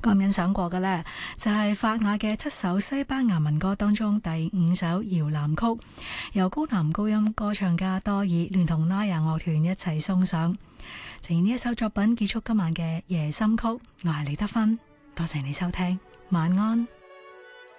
咁欣賞過嘅呢，就係法雅嘅7首西班牙民歌當中第5首搖籃曲，由高男高音歌唱家多爾聯同拉雅樂團一齊送上。呈現呢一首作品結束今晚嘅夜心曲，我係李德芬，多謝你收聽，晚安。